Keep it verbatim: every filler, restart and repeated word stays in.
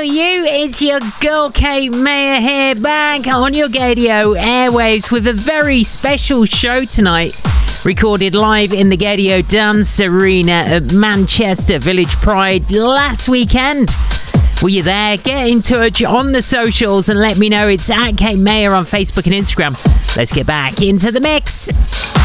you? It's your girl Kate Mayer here, back on your Gaydio airwaves with a very special show tonight. Recorded live in the Gaydio Dance Arena at Manchester Village Pride last weekend. Were you there? Get in touch on the socials and let me know. It's at Kate Mayer on Facebook and Instagram. Let's get back into the mix.